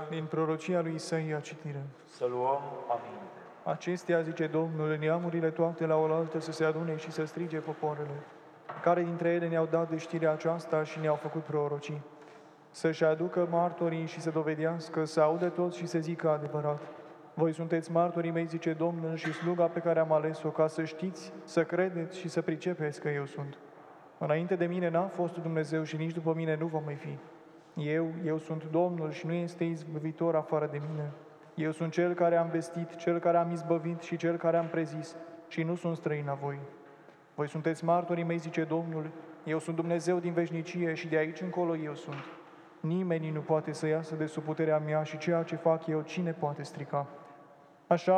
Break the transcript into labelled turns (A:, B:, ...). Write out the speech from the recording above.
A: din prorocia lui Isaia citire.
B: Să luăm aminte.
A: Acestea, zice Domnul, neamurile toate la oaltă să se adune și să strige popoarele, care dintre ele ne-au dat de știrea aceasta și ne-au făcut prorocii, să-și aducă martorii și să dovedească, să audă toți și să zică adevărat. Voi sunteți martorii mei, zice Domnul, și sluga pe care am ales-o, ca să știți, să credeți și să pricepeți că eu sunt. Înainte de mine n-a fost Dumnezeu și nici după mine nu va mai fi. Eu sunt Domnul și nu este izbăvitor afară de mine. Eu sunt Cel care am vestit, Cel care am izbăvit și Cel care am prezis și nu sunt străin la voi. Voi sunteți martorii mei, zice Domnul, eu sunt Dumnezeu din veșnicie și de aici încolo eu sunt. Nimeni nu poate să iasă de sub puterea mea și ceea ce fac eu, cine poate strica? Așa